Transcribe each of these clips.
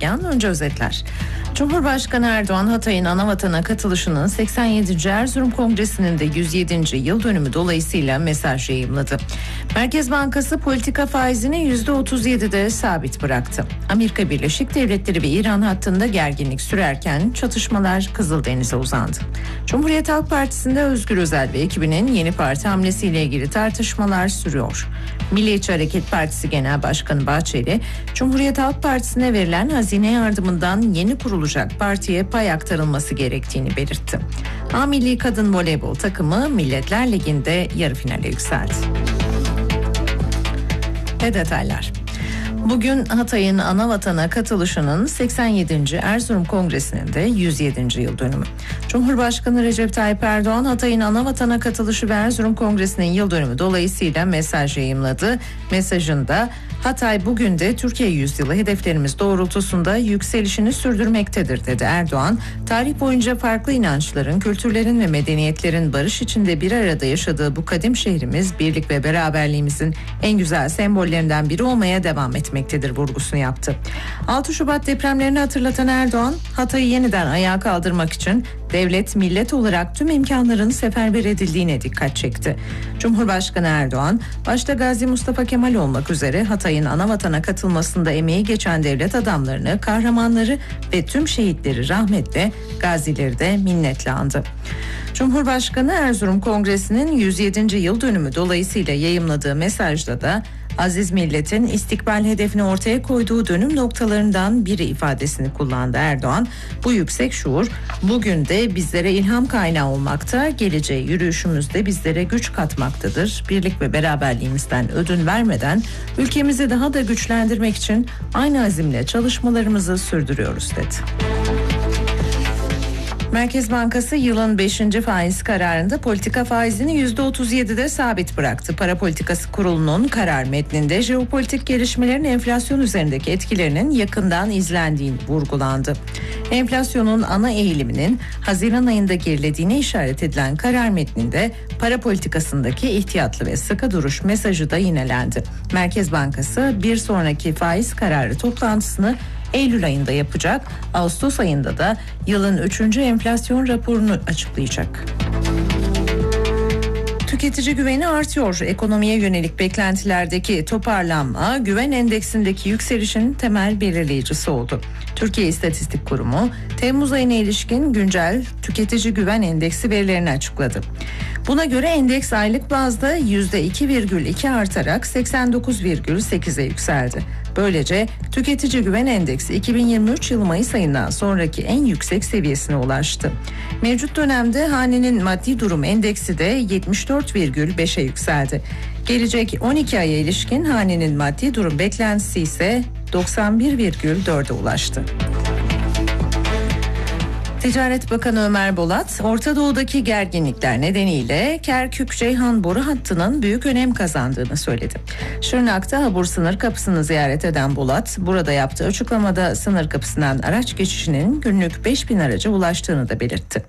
Bilgehan. Önce özetler. Cumhurbaşkanı Erdoğan, Hatay'ın anavatana katılışının 87. Erzurum Kongresi'nin de 107. yıl dönümü dolayısıyla mesaj yayımladı. Merkez Bankası politika faizini %37'de sabit bıraktı. Amerika Birleşik Devletleri ve İran hattında gerginlik sürerken çatışmalar Kızıldeniz'e uzandı. Cumhuriyet Halk Partisi'nde Özgür Özel ve ekibinin yeni parti hamlesiyle ilgili tartışmalar sürüyor. Milliyetçi Hareket Partisi Genel Başkanı Bahçeli, Cumhuriyet Halk Partisi'ne verilen hazine yardımından yeni kurulacak partiye pay aktarılması gerektiğini belirtti. A Milli Kadın Voleybol takımı Milletler Ligi'nde yarı finale yükseldi. Ve detaylar. Bugün Hatay'ın anavatana katılışının 87. Erzurum Kongresi'nin de 107. yıl dönümü. Cumhurbaşkanı Recep Tayyip Erdoğan, Hatay'ın anavatana katılışı ve Erzurum Kongresi'nin yıl dönümü dolayısıyla mesaj yayımladı. Mesajında Hatay bugün de Türkiye yüzyılı hedeflerimiz doğrultusunda yükselişini sürdürmektedir dedi Erdoğan. Tarih boyunca farklı inançların, kültürlerin ve medeniyetlerin barış içinde bir arada yaşadığı bu kadim şehrimiz birlik ve beraberliğimizin en güzel sembollerinden biri olmaya devam etmektedir vurgusunu yaptı. 6 Şubat depremlerini hatırlatan Erdoğan, Hatay'ı yeniden ayağa kaldırmak için devlet, millet olarak tüm imkanların seferber edildiğine dikkat çekti. Cumhurbaşkanı Erdoğan, başta Gazi Mustafa Kemal olmak üzere Hatay'ın anavatana katılmasında emeği geçen devlet adamlarını, kahramanları ve tüm şehitleri rahmetle, gazileri de minnetle andı. Cumhurbaşkanı Erzurum Kongresi'nin 107. yıl dönümü dolayısıyla yayımladığı mesajda da aziz milletin istikbal hedefini ortaya koyduğu dönüm noktalarından biri ifadesini kullandı Erdoğan. Bu yüksek şuur bugün de bizlere ilham kaynağı olmakta, geleceğe yürüyüşümüzde bizlere güç katmaktadır. Birlik ve beraberliğimizden ödün vermeden ülkemizi daha da güçlendirmek için aynı azimle çalışmalarımızı sürdürüyoruz dedi. Merkez Bankası yılın 5. faiz kararında politika faizini %37'de sabit bıraktı. Para Politikası Kurulu'nun karar metninde jeopolitik gelişmelerin enflasyon üzerindeki etkilerinin yakından izlendiği vurgulandı. Enflasyonun ana eğiliminin Haziran ayında gerilediğine işaret edilen karar metninde para politikasındaki ihtiyatlı ve sıkı duruş mesajı da yinelendi. Merkez Bankası bir sonraki faiz kararı toplantısını Eylül ayında yapacak, Ağustos ayında da yılın 3. enflasyon raporunu açıklayacak. Tüketici güveni artıyor. Ekonomiye yönelik beklentilerdeki toparlanma, güven endeksindeki yükselişin temel belirleyicisi oldu. Türkiye İstatistik Kurumu, Temmuz ayına ilişkin güncel tüketici güven endeksi verilerini açıkladı. Buna göre endeks aylık bazda %2,2 artarak 89,8'e yükseldi. Böylece tüketici güven endeksi 2023 yılı Mayıs ayından sonraki en yüksek seviyesine ulaştı. Mevcut dönemde hanenin maddi durum endeksi de 74,5'e yükseldi. Gelecek 12 aya ilişkin hanenin maddi durum beklentisi ise 91,4'e ulaştı. Ticaret Bakanı Ömer Bolat, Orta Doğu'daki gerginlikler nedeniyle Kerkük-Ceyhan boru hattının büyük önem kazandığını söyledi. Şırnak'ta Habur sınır kapısını ziyaret eden Bolat, burada yaptığı açıklamada sınır kapısından araç geçişinin günlük 5.000 araca ulaştığını da belirtti.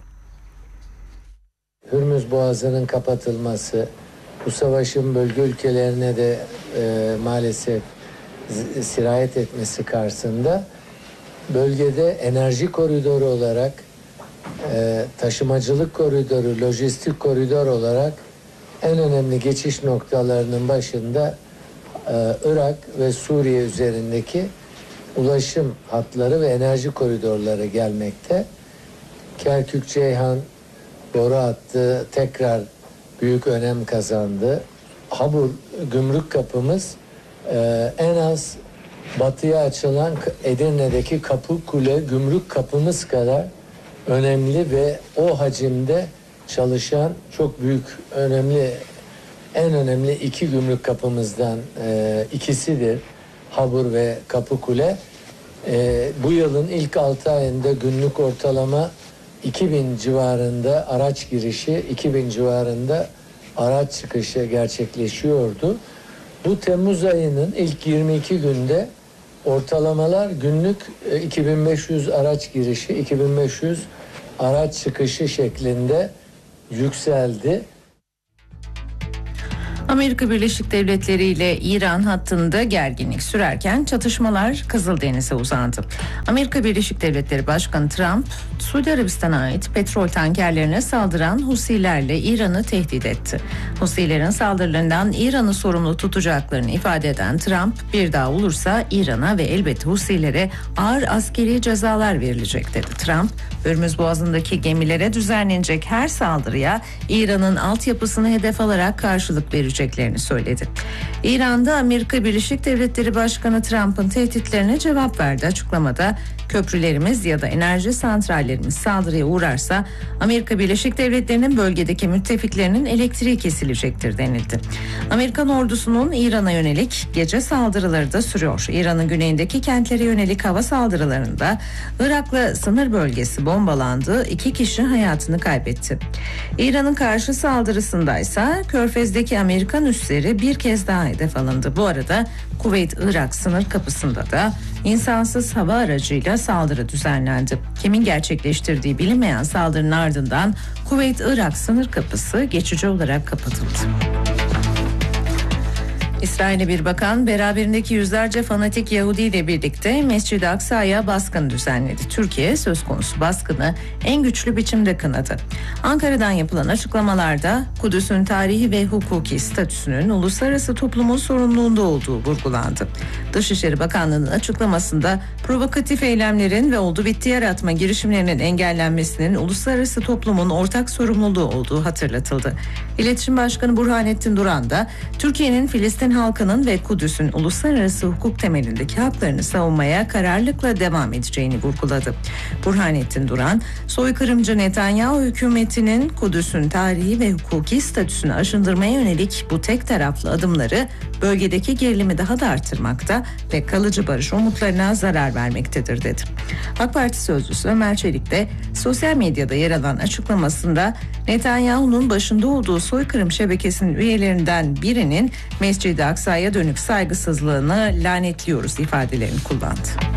Hürmüz Boğazı'nın kapatılması, bu savaşın bölge ülkelerine de maalesef sirayet etmesi karşısında bölgede enerji koridoru olarak, taşımacılık koridoru, lojistik koridor olarak en önemli geçiş noktalarının başında Irak ve Suriye üzerindeki ulaşım hatları ve enerji koridorları gelmekte. Kerkük-Ceyhan boru hattı tekrar büyük önem kazandı. Habur gümrük kapımız en az batıya açılan Edirne'deki Kapıkule gümrük kapımız kadar önemli ve o hacimde çalışan çok büyük, en önemli iki gümrük kapımızdan ikisidir. Habur ve Kapıkule. Bu yılın ilk 6 ayında günlük ortalama 2000 civarında araç girişi, 2000 civarında araç çıkışı gerçekleşiyordu. Bu Temmuz ayının ilk 22 günde ortalamalar günlük 2500 araç girişi, 2500 araç çıkışı şeklinde yükseldi. Amerika Birleşik Devletleri ile İran hattında gerginlik sürerken çatışmalar Kızıldeniz'e uzandı. Amerika Birleşik Devletleri Başkanı Trump, Suudi Arabistan'a ait petrol tankerlerine saldıran Husilerle İran'ı tehdit etti. Husilerin saldırılarından İran'ı sorumlu tutacaklarını ifade eden Trump, bir daha olursa İran'a ve elbette Husilere ağır askeri cezalar verilecek dedi. Trump, Hürmüz Boğazı'ndaki gemilere düzenlenecek her saldırıya İran'ın altyapısını hedef alarak karşılık vereceklerini söyledi. İran'da Amerika Birleşik Devletleri Başkanı Trump'ın tehditlerine cevap verdi. Açıklamada, köprülerimiz ya da enerji santrallerimiz saldırıya uğrarsa Amerika Birleşik Devletleri'nin bölgedeki müttefiklerinin elektriği kesilecektir denildi. Amerikan ordusunun İran'a yönelik gece saldırıları da sürüyor. İran'ın güneyindeki kentlere yönelik hava saldırılarında Irak'la sınır bölgesi bombalandı. 2 kişi hayatını kaybetti. İran'ın karşı saldırısındaysa Körfez'deki Amerikan üsleri bir kez daha hedef alındı. Bu arada Kuveyt-Irak sınır kapısında da insansız hava aracıyla saldırı düzenlendi. Kimin gerçekleştirdiği bilinmeyen saldırının ardından Kuveyt-Irak sınır kapısı geçici olarak kapatıldı. İsrail'e bir bakan beraberindeki yüzlerce fanatik Yahudi ile birlikte Mescid-i Aksa'ya baskın düzenledi. Türkiye söz konusu baskını en güçlü biçimde kınadı. Ankara'dan yapılan açıklamalarda Kudüs'ün tarihi ve hukuki statüsünün uluslararası toplumun sorumluluğunda olduğu vurgulandı. Dışişleri Bakanlığı'nın açıklamasında provokatif eylemlerin ve oldu bitti yaratma girişimlerinin engellenmesinin uluslararası toplumun ortak sorumluluğu olduğu hatırlatıldı. İletişim Başkanı Burhanettin Duran da Türkiye'nin Filistin halkının ve Kudüs'ün uluslararası hukuk temelindeki haklarını savunmaya kararlılıkla devam edeceğini vurguladı. Burhanettin Duran, soykırımcı Netanyahu hükümetinin Kudüs'ün tarihi ve hukuki statüsünü aşındırmaya yönelik bu tek taraflı adımları bölgedeki gerilimi daha da artırmakta ve kalıcı barış umutlarına zarar vermektedir dedi. AK Parti sözcüsü Ömer Çelik de sosyal medyada yer alan açıklamasında Netanyahu'nun başında olduğu soykırım şebekesinin üyelerinden birinin Mescid-i Aksa'ya dönük saygısızlığını lanetliyoruz ifadelerini kullandı.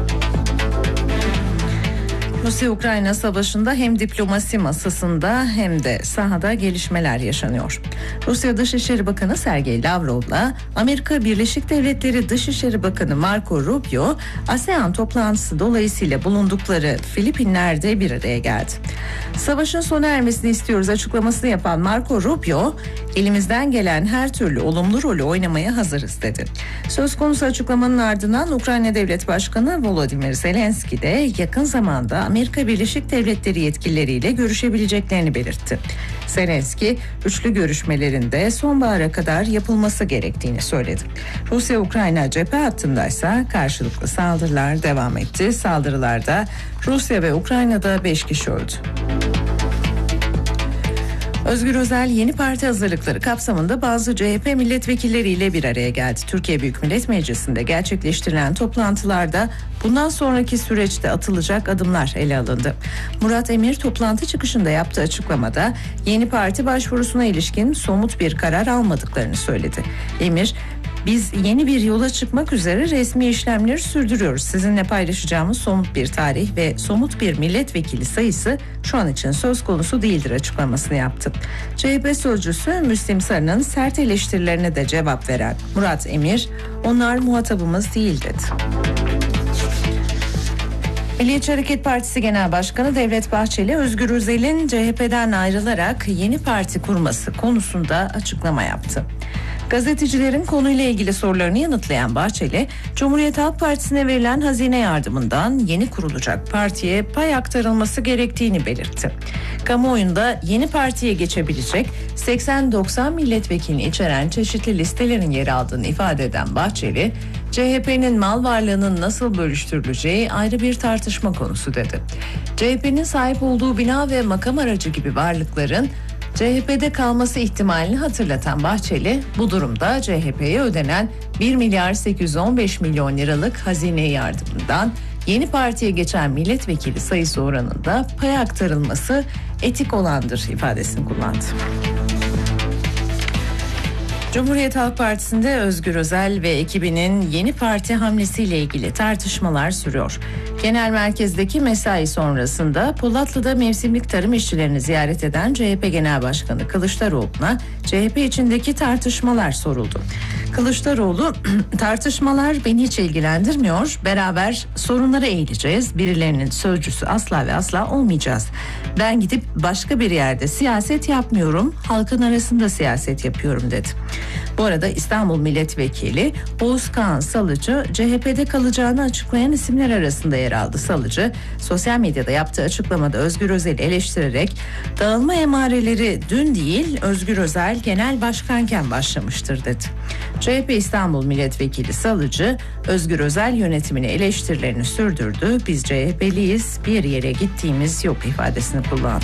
Rusya-Ukrayna savaşında hem diplomasi masasında hem de sahada gelişmeler yaşanıyor. Rusya Dışişleri Bakanı Sergey Lavrov'la Amerika Birleşik Devletleri Dışişleri Bakanı Marco Rubio, ASEAN toplantısı dolayısıyla bulundukları Filipinler'de bir araya geldi. Savaşın sona ermesini istiyoruz açıklamasını yapan Marco Rubio, elimizden gelen her türlü olumlu rolü oynamaya hazırız dedi. Söz konusu açıklamanın ardından Ukrayna Devlet Başkanı Volodymyr Zelenski de yakın zamanda Amerika Birleşik Devletleri yetkilileriyle görüşebileceklerini belirtti. Zelenski, üçlü görüşmelerinde sonbahara kadar yapılması gerektiğini söyledi. Rusya-Ukrayna cephe hattındaysa karşılıklı saldırılar devam etti. Saldırılarda Rusya ve Ukrayna'da 5 kişi öldü. Özgür Özel yeni parti hazırlıkları kapsamında bazı CHP milletvekilleriyle bir araya geldi. Türkiye Büyük Millet Meclisi'nde gerçekleştirilen toplantılarda bundan sonraki süreçte atılacak adımlar ele alındı. Murat Emir toplantı çıkışında yaptığı açıklamada yeni parti başvurusuna ilişkin somut bir karar almadıklarını söyledi. Emir, biz yeni bir yola çıkmak üzere resmi işlemleri sürdürüyoruz. Sizinle paylaşacağımız somut bir tarih ve somut bir milletvekili sayısı şu an için söz konusu değildir açıklamasını yaptı. CHP sözcüsü Müslim Sarı'nın sert eleştirilerine de cevap veren Murat Emir, onlar muhatabımız değil dedi. Milliyetçi Hareket Partisi Genel Başkanı Devlet Bahçeli, Özgür Özel'in CHP'den ayrılarak yeni parti kurması konusunda açıklama yaptı. Gazetecilerin konuyla ilgili sorularını yanıtlayan Bahçeli, Cumhuriyet Halk Partisi'ne verilen hazine yardımından yeni kurulacak partiye pay aktarılması gerektiğini belirtti. Kamuoyunda yeni partiye geçebilecek 80-90 milletvekilini içeren çeşitli listelerin yer aldığını ifade eden Bahçeli, CHP'nin mal varlığının nasıl bölüştürüleceği ayrı bir tartışma konusu dedi. CHP'nin sahip olduğu bina ve makam aracı gibi varlıkların CHP'de kalması ihtimalini hatırlatan Bahçeli, bu durumda CHP'ye ödenen 1 milyar 815 milyon liralık hazine yardımından yeni partiye geçen milletvekili sayısı oranında pay aktarılması etik olandır ifadesini kullandı. Cumhuriyet Halk Partisi'nde Özgür Özel ve ekibinin yeni parti hamlesiyle ilgili tartışmalar sürüyor. Genel merkezdeki mesai sonrasında Polatlı'da mevsimlik tarım işçilerini ziyaret eden CHP Genel Başkanı Kılıçdaroğlu'na CHP içindeki tartışmalar soruldu. Kılıçdaroğlu, tartışmalar beni hiç ilgilendirmiyor, beraber sorunlara eğileceğiz, birilerinin sözcüsü asla ve asla olmayacağız. Ben gidip başka bir yerde siyaset yapmıyorum, halkın arasında siyaset yapıyorum dedi. Bu arada İstanbul Milletvekili Oğuzkan Salıcı CHP'de kalacağını açıklayan isimler arasında yer aldı. Salıcı sosyal medyada yaptığı açıklamada Özgür Özel'i eleştirerek dağılma emareleri dün değil Özgür Özel genel başkanken başlamıştır dedi. CHP İstanbul Milletvekili Salıcı Özgür Özel yönetimini eleştirilerini sürdürdü. Biz CHP'liyiz, bir yere gittiğimiz yok ifadesini kullandı.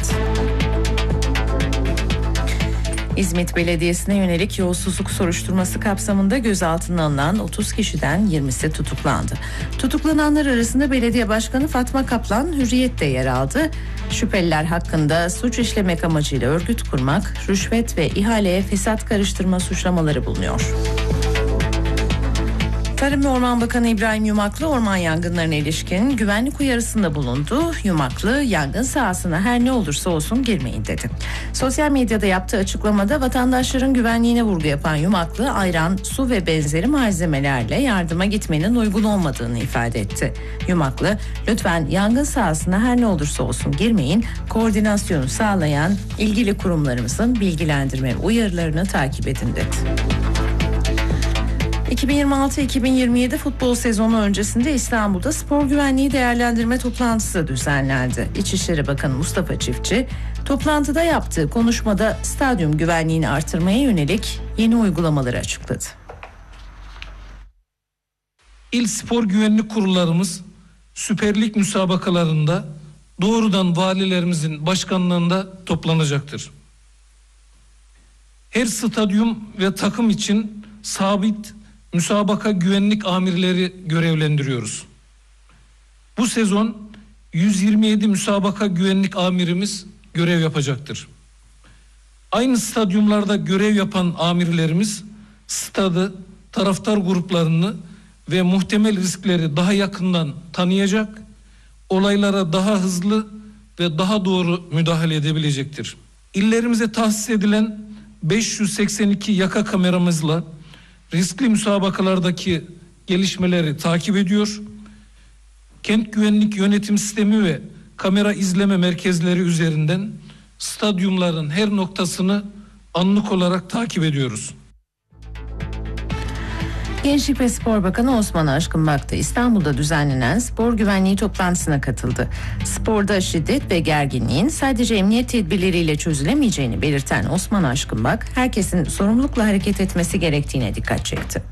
İzmit Belediyesi'ne yönelik yolsuzluk soruşturması kapsamında gözaltına alınan 30 kişiden 20'si tutuklandı. Tutuklananlar arasında Belediye Başkanı Fatma Kaplan Hürriyet de yer aldı. Şüpheliler hakkında suç işlemek amacıyla örgüt kurmak, rüşvet ve ihaleye fesat karıştırma suçlamaları bulunuyor. Tarım ve Orman Bakanı İbrahim Yumaklı orman yangınlarına ilişkin güvenlik uyarısında bulundu. Yumaklı yangın sahasına her ne olursa olsun girmeyin dedi. Sosyal medyada yaptığı açıklamada vatandaşların güvenliğine vurgu yapan Yumaklı ayran, su ve benzeri malzemelerle yardıma gitmenin uygun olmadığını ifade etti. Yumaklı lütfen yangın sahasına her ne olursa olsun girmeyin, koordinasyonu sağlayan ilgili kurumlarımızın bilgilendirme uyarılarını takip edin dedi. 2026-2027 futbol sezonu öncesinde İstanbul'da spor güvenliği değerlendirme toplantısı düzenlendi. İçişleri Bakanı Mustafa Çiftçi, toplantıda yaptığı konuşmada stadyum güvenliğini artırmaya yönelik yeni uygulamaları açıkladı. İl spor güvenlik kurullarımız Süper Lig müsabakalarında doğrudan valilerimizin başkanlığında toplanacaktır. Her stadyum ve takım için sabit müsabaka güvenlik amirleri görevlendiriyoruz. Bu sezon 127 müsabaka güvenlik amirimiz görev yapacaktır. Aynı stadyumlarda görev yapan amirlerimiz stadı, taraftar gruplarını ve muhtemel riskleri daha yakından tanıyacak, olaylara daha hızlı ve daha doğru müdahale edebilecektir. İllerimize tahsis edilen 582 yaka kameramızla riskli müsabakalardaki gelişmeleri takip ediyor. Kent güvenlik yönetim sistemi ve kamera izleme merkezleri üzerinden stadyumların her noktasını anlık olarak takip ediyoruz. Gençlik ve Spor Bakanı Osman Aşkınbak da İstanbul'da düzenlenen spor güvenliği toplantısına katıldı. Sporda şiddet ve gerginliğin sadece emniyet tedbirleriyle çözülemeyeceğini belirten Osman Aşkınbak, herkesin sorumlulukla hareket etmesi gerektiğine dikkat çekti.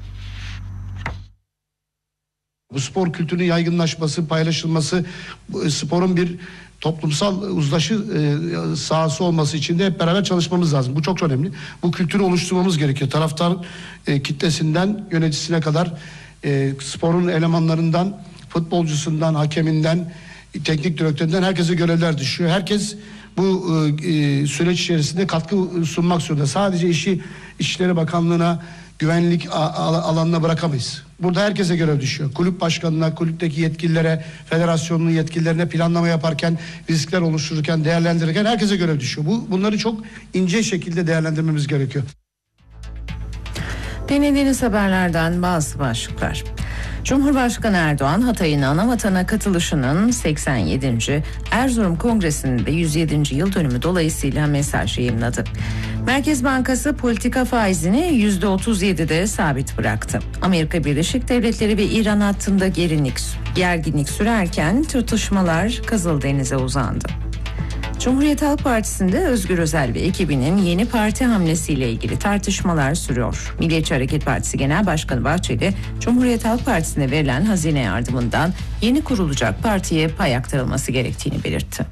Bu spor kültürünün yaygınlaşması, paylaşılması, sporun bir toplumsal uzlaşı sahası olması için de hep beraber çalışmamız lazım. Bu çok önemli. Bu kültürü oluşturmamız gerekiyor. Taraftar kitlesinden yöneticisine kadar, sporun elemanlarından, futbolcusundan, hakeminden, teknik direktöründen herkese görevler düşüyor. Herkes bu süreç içerisinde katkı sunmak zorunda. Sadece işi İçişleri Bakanlığı'na, güvenlik alanına bırakamayız. Burada herkese görev düşüyor. Kulüp başkanına, kulüpteki yetkililere, federasyonun yetkililerine planlama yaparken, riskler oluştururken, değerlendirirken herkese görev düşüyor. Bunları çok ince şekilde değerlendirmemiz gerekiyor. Dinlediğiniz haberlerden bazı başlıklar. Cumhurbaşkanı Erdoğan, Hatay'ın Anavatan'a katılışının 87. Erzurum Kongresi'nin de 107. yıl dönümü dolayısıyla mesaj yayımladı. Merkez Bankası politika faizini %37'de sabit bıraktı. Amerika Birleşik Devletleri ve İran hattında gerginlik sürerken tutuşmalar Kızıldeniz'e uzandı. Cumhuriyet Halk Partisi'nde Özgür Özel ve ekibinin yeni parti hamlesiyle ilgili tartışmalar sürüyor. Milliyetçi Hareket Partisi Genel Başkanı Bahçeli, Cumhuriyet Halk Partisi'ne verilen hazine yardımından yeni kurulacak partiye pay aktarılması gerektiğini belirtti.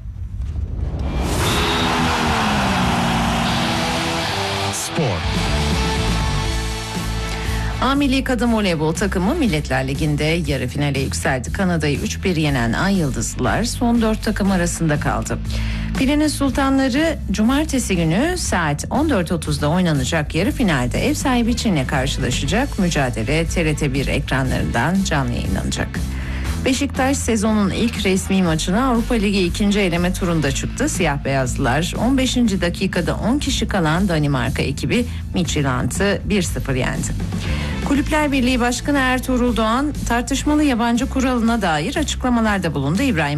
Spor. A Milli Kadın Voleybol takımı Milletler Ligi'nde yarı finale yükseldi. Kanada'yı 3-1 yenen Ay Yıldızlılar son 4 takım arasında kaldı. Filenin Sultanları cumartesi günü saat 14.30'da oynanacak yarı finalde ev sahibi Çin'le karşılaşacak. Mücadele TRT1 ekranlarından canlı yayınlanacak. Beşiktaş sezonun ilk resmi maçına Avrupa Ligi 2. eleme turunda çıktı. Siyah beyazlılar 15. dakikada 10 kişi kalan Danimarka ekibi Midtjylland'ı 1-0 yendi. Kulüpler Birliği Başkanı Ertuğrul Doğan tartışmalı yabancı kuralına dair açıklamalarda bulundu. İbrahim